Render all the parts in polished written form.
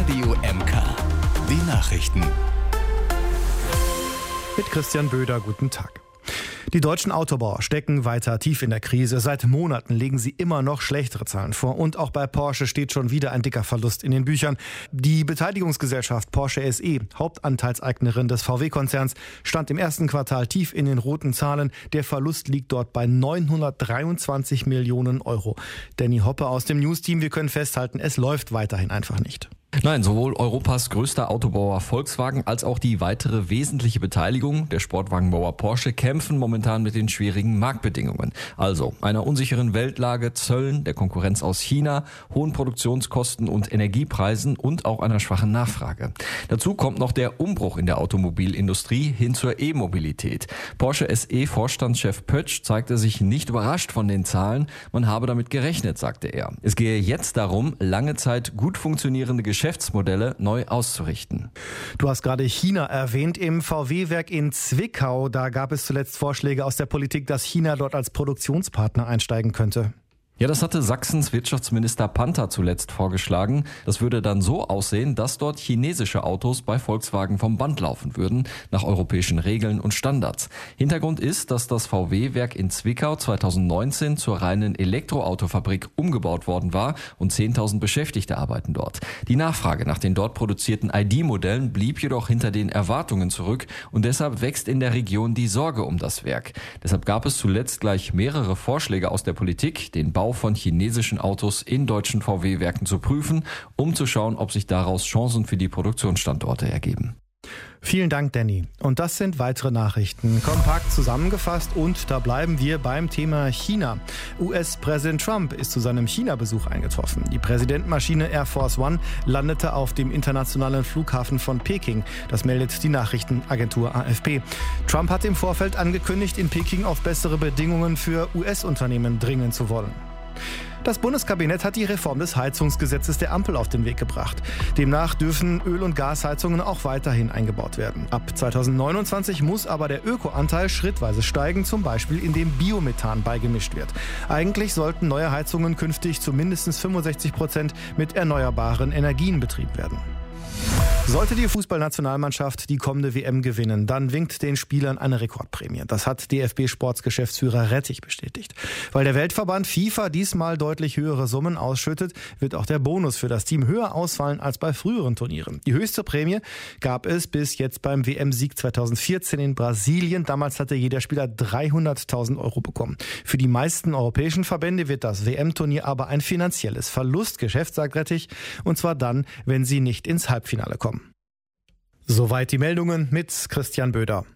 Radio MK. Die Nachrichten. Mit Christian Böder, guten Tag. Die deutschen Autobauer stecken weiter tief in der Krise. Seit Monaten legen sie immer noch schlechtere Zahlen vor. Und auch bei Porsche steht schon wieder ein dicker Verlust in den Büchern. Die Beteiligungsgesellschaft Porsche SE, Hauptanteilseignerin des VW-Konzerns, stand im ersten Quartal tief in den roten Zahlen. Der Verlust liegt dort bei 923 Millionen Euro. Danny Hoppe aus dem News-Team, wir können festhalten, es läuft weiterhin einfach nicht. Nein, sowohl Europas größter Autobauer Volkswagen als auch die weitere wesentliche Beteiligung, der Sportwagenbauer Porsche, kämpfen momentan mit den schwierigen Marktbedingungen. Also einer unsicheren Weltlage, Zöllen, der Konkurrenz aus China, hohen Produktionskosten und Energiepreisen und auch einer schwachen Nachfrage. Dazu kommt noch der Umbruch in der Automobilindustrie hin zur E-Mobilität. Porsche SE-Vorstandschef Pötsch zeigte sich nicht überrascht von den Zahlen. Man habe damit gerechnet, sagte er. Es gehe jetzt darum, lange Zeit gut funktionierende Geschäftsmodelle neu auszurichten. Du hast gerade China erwähnt. Im VW-Werk in Zwickau, da gab es zuletzt Vorschläge aus der Politik, dass China dort als Produktionspartner einsteigen könnte. Ja, das hatte Sachsens Wirtschaftsminister Panther zuletzt vorgeschlagen. Das würde dann so aussehen, dass dort chinesische Autos bei Volkswagen vom Band laufen würden, nach europäischen Regeln und Standards. Hintergrund ist, dass das VW-Werk in Zwickau 2019 zur reinen Elektroautofabrik umgebaut worden war und 10.000 Beschäftigte arbeiten dort. Die Nachfrage nach den dort produzierten ID-Modellen blieb jedoch hinter den Erwartungen zurück und deshalb wächst in der Region die Sorge um das Werk. Deshalb gab es zuletzt gleich mehrere Vorschläge aus der Politik, den Bau von chinesischen Autos in deutschen VW-Werken zu prüfen, um zu schauen, ob sich daraus Chancen für die Produktionsstandorte ergeben. Vielen Dank, Danny. Und das sind weitere Nachrichten. Kompakt zusammengefasst und da bleiben wir beim Thema China. US-Präsident Trump ist zu seinem China-Besuch eingetroffen. Die Präsidentenmaschine Air Force One landete auf dem internationalen Flughafen von Peking. Das meldet die Nachrichtenagentur AFP. Trump hat im Vorfeld angekündigt, in Peking auf bessere Bedingungen für US-Unternehmen dringen zu wollen. Das Bundeskabinett hat die Reform des Heizungsgesetzes der Ampel auf den Weg gebracht. Demnach dürfen Öl- und Gasheizungen auch weiterhin eingebaut werden. Ab 2029 muss aber der Ökoanteil schrittweise steigen, zum Beispiel indem Biomethan beigemischt wird. Eigentlich sollten neue Heizungen künftig zu mindestens 65% mit erneuerbaren Energien betrieben werden. Sollte die Fußballnationalmannschaft die kommende WM gewinnen, dann winkt den Spielern eine Rekordprämie. Das hat DFB-Sportsgeschäftsführer Rettich bestätigt. Weil der Weltverband FIFA diesmal deutlich höhere Summen ausschüttet, wird auch der Bonus für das Team höher ausfallen als bei früheren Turnieren. Die höchste Prämie gab es bis jetzt beim WM-Sieg 2014 in Brasilien. Damals hatte jeder Spieler 300.000 Euro bekommen. Für die meisten europäischen Verbände wird das WM-Turnier aber ein finanzielles Verlustgeschäft, sagt Rettich. Und zwar dann, wenn sie nicht ins Halbfinale kommen. Soweit die Meldungen mit Christian Böder.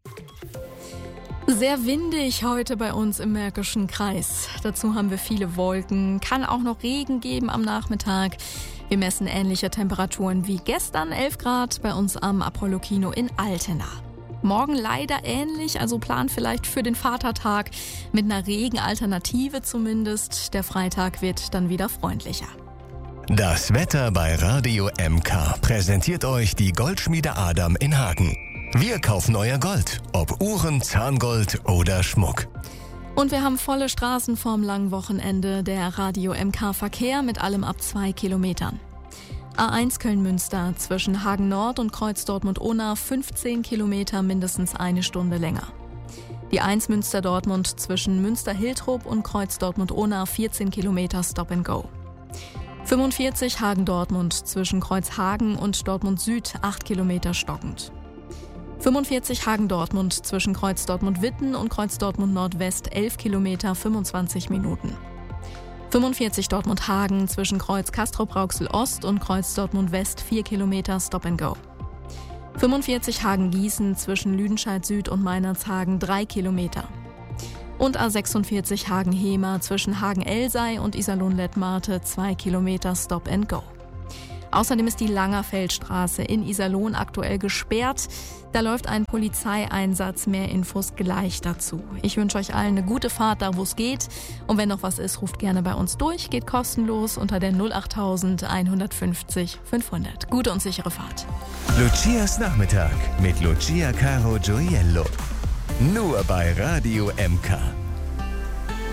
Sehr windig heute bei uns im Märkischen Kreis. Dazu haben wir viele Wolken, kann auch noch Regen geben am Nachmittag. Wir messen ähnliche Temperaturen wie gestern, 11 Grad bei uns am Apollo-Kino in Altena. Morgen leider ähnlich, also plant vielleicht für den Vatertag mit einer Regenalternative zumindest. Der Freitag wird dann wieder freundlicher. Das Wetter bei Radio MK präsentiert euch die Goldschmiede Adam in Hagen. Wir kaufen euer Gold, ob Uhren, Zahngold oder Schmuck. Und wir haben volle Straßen vorm langen Wochenende. Der Radio MK Verkehr mit allem ab 2 Kilometern. A1 Köln-Münster zwischen Hagen Nord und Kreuz Dortmund-Onau 15 Kilometer, mindestens eine Stunde länger. Die 1 Münster-Dortmund zwischen Münster-Hiltrop und Kreuz Dortmund-Onau 14 Kilometer Stop and Go. 45 Hagen-Dortmund zwischen Kreuzhagen und Dortmund Süd 8 Kilometer stockend. 45 Hagen-Dortmund zwischen Kreuz Dortmund-Witten und Kreuz Dortmund-Nordwest 11 Kilometer 25 Minuten. 45 Dortmund-Hagen zwischen Kreuz Castrop-Rauxel-Ost und Kreuz Dortmund-West 4 Kilometer Stop and Go. 45 Hagen-Gießen zwischen Lüdenscheid Süd und Meinerzhagen 3 Kilometer. Und A46 Hagen-Hemer zwischen Hagen-Elsei und Iserlohn-Lettmarte 2 Kilometer Stop and Go. Außerdem ist die Langerfeldstraße in Iserlohn aktuell gesperrt. Da läuft ein Polizeieinsatz. Mehr Infos gleich dazu. Ich wünsche euch allen eine gute Fahrt, da wo es geht. Und wenn noch was ist, ruft gerne bei uns durch. Geht kostenlos unter der 08000 150 500. Gute und sichere Fahrt. Lucias Nachmittag mit Lucia Caro Gioiello. Nur bei Radio MK.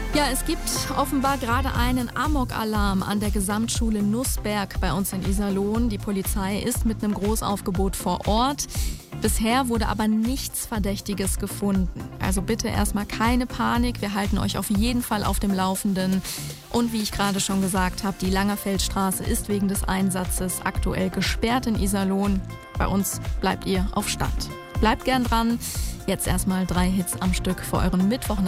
Ja, es gibt offenbar gerade einen Amok-Alarm an der Gesamtschule Nussberg bei uns in Iserlohn. Die Polizei ist mit einem Großaufgebot vor Ort. Bisher wurde aber nichts Verdächtiges gefunden. Also bitte erstmal keine Panik. Wir halten euch auf jeden Fall auf dem Laufenden. Und wie ich gerade schon gesagt habe, die Langerfeldstraße ist wegen des Einsatzes aktuell gesperrt in Iserlohn. Bei uns bleibt ihr auf Stand. Bleibt gern dran. Jetzt erstmal 3 Hits am Stück für euren Mittwochnachmittag.